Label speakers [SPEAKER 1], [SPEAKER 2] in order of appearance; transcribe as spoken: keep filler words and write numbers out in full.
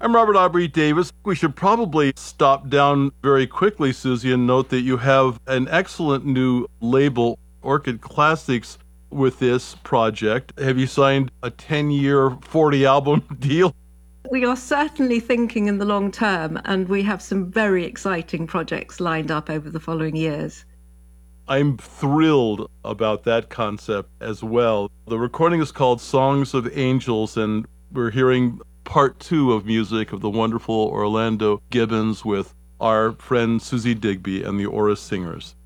[SPEAKER 1] I'm Robert Aubrey Davis. We should probably stop down very quickly, Susie, and note that you have an excellent new label, Orchid Classics, with this project. Have you signed a ten-year, forty-album deal?
[SPEAKER 2] We are certainly thinking in the long term, and we have some very exciting projects lined up over the following years.
[SPEAKER 1] I'm thrilled about that concept as well. The recording is called Songs of Angels, and we're hearing part two of music of the wonderful Orlando Gibbons with our friend Susie Digby and the Aura Singers.